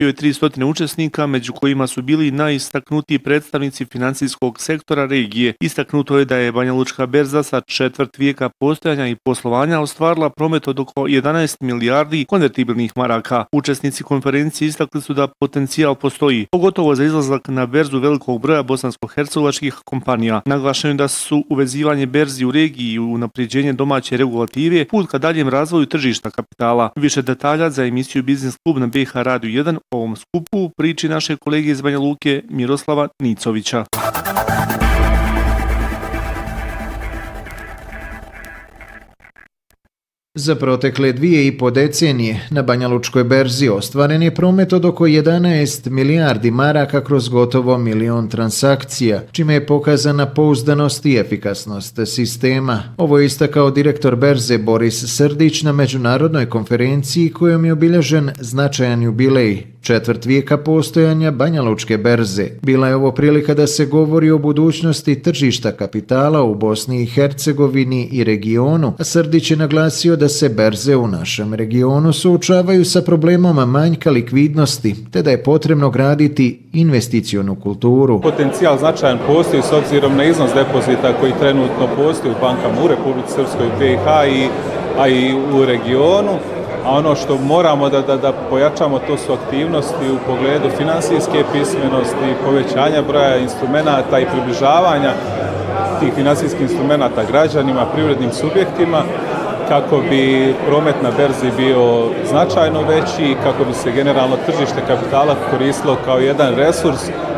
okupio je 300 učesnika, među kojima su bili najistaknutiji predstavnici financijskog sektora regije. Istaknuto je da je Banjalučka berza sa četvrt vijeka postojanja i poslovanja ostvarila promet od oko 11 milijardi konvertibilnih maraka. Učesnici konferencije istakli su da potencijal postoji, pogotovo za izlazak na berzu velikog broja bosansko-hercegovačkih kompanija. Naglašeno je da su uvezivanje berzi u regiji i unapređenje domaće regulative put ka daljem razvoju tržišta kapitala. Više detalja za emisiju Biznis klub na BH Radio 1 o ovom skupu priči naše kolege iz Banja Luke Miroslava Nicovića. Za protekle 2,5 decenije na Banjalučkoj berzi ostvaren je promet od oko 11 milijardi maraka kroz gotovo 1 milion transakcija, čime je pokazana pouzdanost i efikasnost sistema. Ovo je istakao direktor berze Boris Srdić na međunarodnoj konferenciji kojom je obilježen značajan jubilej četvrt vijeka postojanja Banjalučke berze. Bila je ovo prilika da se govori o budućnosti tržišta kapitala u Bosni i Hercegovini i regionu, a Srdić je naglasio da se berze u našem regionu suočavaju sa problemom manjka likvidnosti, te da je potrebno graditi investicionu kulturu. Potencijal značajan postoji s obzirom na iznos depozita koji trenutno postoji u bankama u Republici Srpskoj i BiH, a i u regionu. A ono što moramo da pojačamo, to su aktivnosti u pogledu finansijske pismenosti, povećanja broja instrumenata i približavanja tih finansijskih instrumenata građanima, privrednim subjektima, kako bi promet na berzi bio značajno veći i kako bi se generalno tržište kapitala koristilo kao jedan resurs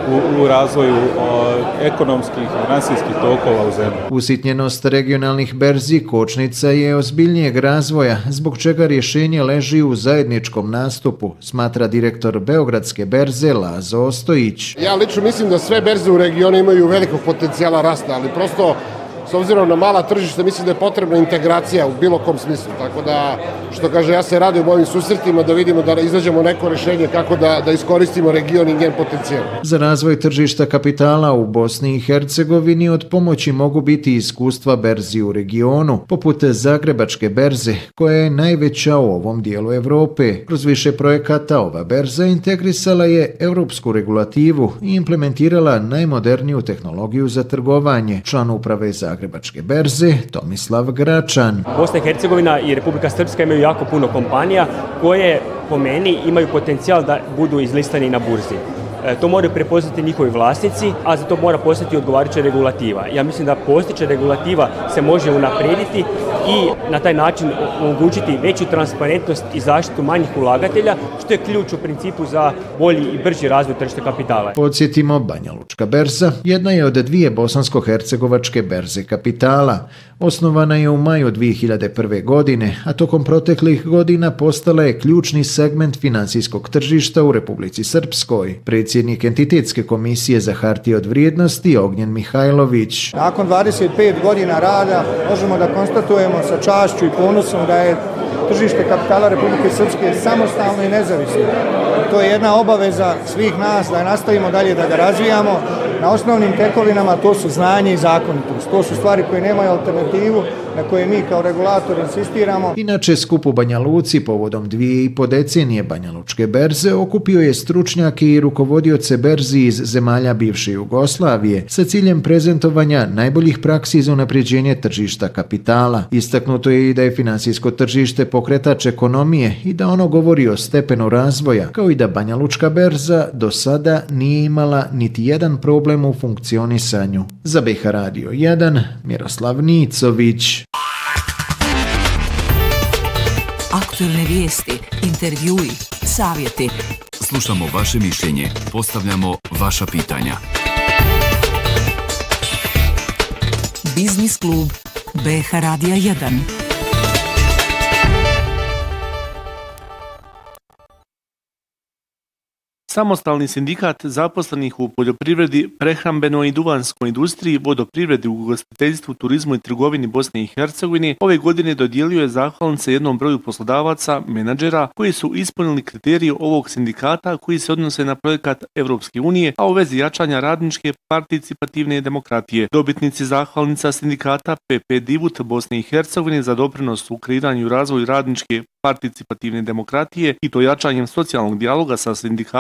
u razvoju ekonomskih i finansijskih tokova u zemlji. Usitnjenost regionalnih berzi kočnica je ozbiljnijeg razvoja, zbog čega rješenje leži u zajedničkom nastupu, smatra direktor Beogradske berze Lazo Ostojić. Ja lično mislim da sve berze u regionu imaju velikog potencijala rasta, ali prosto s obzirom na mala tržišta mislim da je potrebna integracija u bilo kom smislu, tako da, što kaže, ja se radim u ovim susretima da vidimo da iznađemo neko rješenje kako da iskoristimo region i njen potencijal. Za razvoj tržišta kapitala u Bosni i Hercegovini od pomoći mogu biti iskustva berzi u regionu, poput Zagrebačke berze, koja je najveća u ovom dijelu Evrope. Kroz više projekata ova berza integrisala je europsku regulativu i implementirala najmoderniju tehnologiju za trgovanje. Član uprave Zagrebačke berze Tomislav Gračan. Bosna i Hercegovina i Republika Srpska imaju jako puno kompanija koje po meni imaju potencijal da budu izlistani na burzi. To moraju prepoznati njihovi vlasnici, a za to mora postati odgovarajuća regulativa. Ja mislim da postojeća regulativa se može unaprijediti i na taj način omogućiti veću transparentnost i zaštitu manjih ulagatelja, što je ključ u principu za bolji i brži razvoj tržišta kapitala. Podsjetimo, Banjalučka berza jedna je od dvije bosansko-hercegovačke berze kapitala. Osnovana je u maju 2001. godine, a tokom proteklih godina postala je ključni segment finansijskog tržišta u Republici Srpskoj. Predsjednik Entitetske komisije za hartije od vrijednosti Ognjen Mihajlović. Nakon 25 godina rada možemo da konstatujemo sa čašću i ponosom da je tržište kapitala Republike Srpske samostalno i nezavisno. To je jedna obaveza svih nas da nastavimo dalje da ga razvijamo. Na osnovnim tekovinama to su znanje i zakonitost. To su stvari koje nemaju alternativu, na koje mi kao regulator insistiramo. Inače, skup u Banja Luci povodom 2,5 decenije Banjalučke berze okupio je stručnjake i rukovodioce berzi iz zemalja bivše Jugoslavije sa ciljem prezentovanja najboljih praksi za unapređenje tržišta kapitala. Istaknuto je i da je finansijsko tržište pokretač ekonomije i da ono govori o stepenu razvoja, kao i da Banjalučka berza do sada nije imala niti jedan problem u funkcionisanju. Za BH Radio 1, Miroslav Nicović. Aktualne vijesti, intervjui, savjeti. Slušamo vaše mišljenje, postavljamo vaša pitanja. Biznis klub BH Radija 1. Samostalni sindikat zaposlenih u poljoprivredi, prehrambenoj i duvanskoj industriji, vodoprivredi, ugostiteljstvu, turizmu i trgovini Bosne i Hercegovine ove godine dodijelio je zahvalnice jednom broju poslodavaca, menadžera koji su ispunili kriterije ovog sindikata koji se odnose na projekat Evropske unije, a u vezi jačanja radničke participativne demokratije. Dobitnici zahvalnica sindikata PP Divut Bosne i Hercegovine za doprinos u kreiranju i razvoju radničke participativne demokratije i to jačanjem socijalnog dijaloga sa sindikatom